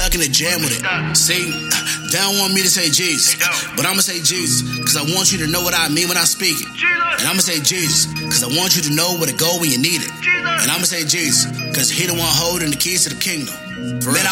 back in the jam with it. See, they don't want me to say Jesus, but I'ma say Jesus, cause I want you to know what I mean when I speak it. And I'ma say Jesus, cause I want you to know where to go when you need it. And I'ma say Jesus, cause he the one holding the keys to the kingdom. Man,